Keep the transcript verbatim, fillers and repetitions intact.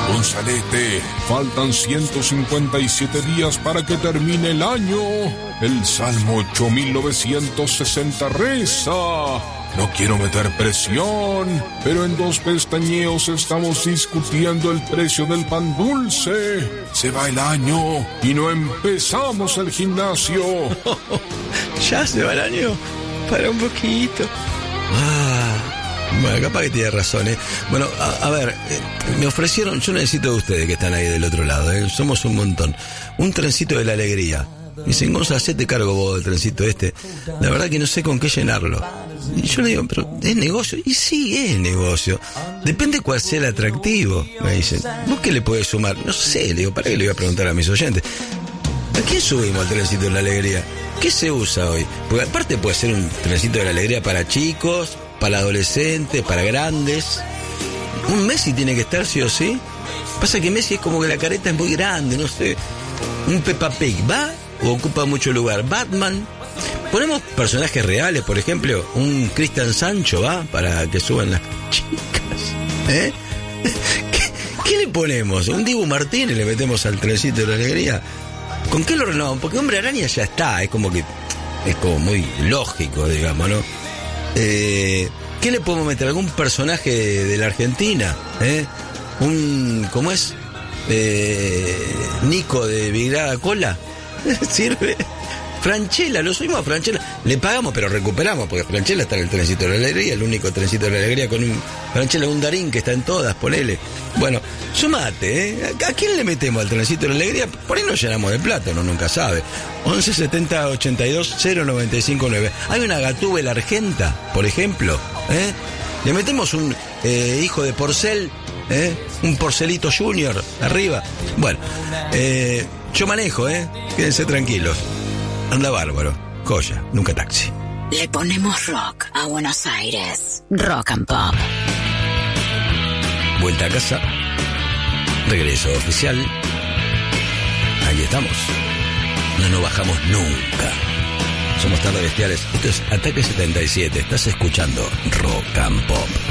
Gonzalete, faltan ciento cincuenta y siete días para que termine el año. El Salmo ocho mil novecientos sesenta reza: no quiero meter presión, pero en dos pestañeos estamos discutiendo el precio del pan dulce. Se va el año y no empezamos el gimnasio. ¿Ya se va el año? Para un poquito. Ah, bueno, capaz que tiene razón, ¿eh? Bueno, a, a ver, eh, me ofrecieron, yo necesito de ustedes que están ahí del otro lado, ¿eh? Somos un montón. Un trencito de la alegría. Dicen, Gonzalo, hacete cargo vos del trencito este. La verdad que no sé con qué llenarlo. Y yo le digo, pero ¿es negocio? Y sí, es negocio. Depende cuál sea el atractivo, me dicen. ¿Vos qué le podés sumar? No sé, le digo, ¿para qué le voy a preguntar a mis oyentes? ¿A qué subimos al trencito de la alegría? ¿Qué se usa hoy? Porque aparte puede ser un trencito de la alegría para chicos, para adolescentes, para grandes. Un Messi tiene que estar sí o sí. Pasa que Messi es como que la careta es muy grande, no sé. Un Peppa Pig, ¿va? ¿O ocupa mucho lugar? Batman. Ponemos personajes reales, por ejemplo, un Cristian Sancho, ¿va? Para que suban las chicas. ¿Eh? ¿Qué, qué le ponemos? ¿Un Dibu Martínez le metemos al trencito de la alegría? ¿Con qué lo renovamos? Porque Hombre Araña ya está, es como que es como muy lógico, digamos, ¿no? Eh, ¿Qué le podemos meter? ¿Algún personaje de, de la Argentina? ¿Eh? Un, ¿cómo es? Eh, Nico de Vigrada Cola. ¿Sirve? Franchella, lo subimos a Franchella. Le pagamos, pero recuperamos, porque Franchella está en el trencito de la alegría, el único trencito de la alegría con un Franchella, un Darín que está en todas, ponele. Bueno, sumate, ¿eh? ¿A quién le metemos al trencito de la alegría? Por ahí nos llenamos de plata, uno nunca sabe. once setenta ochenta y dos cero noventa y cinco nueve. Hay una Gatúbel Argenta, por ejemplo, ¿eh? Le metemos un eh, hijo de Porcel, ¿eh? Un Porcelito Junior arriba. Bueno, eh, yo manejo, ¿eh? Quédense tranquilos. Anda bárbaro, joya, nunca taxi. Le ponemos rock a Buenos Aires. Rock and Pop. Vuelta a casa. Regreso oficial. Aquí estamos. No nos bajamos nunca. Somos Tarde Bestiales. Esto es Ataque setenta y siete. Estás escuchando Rock and Pop.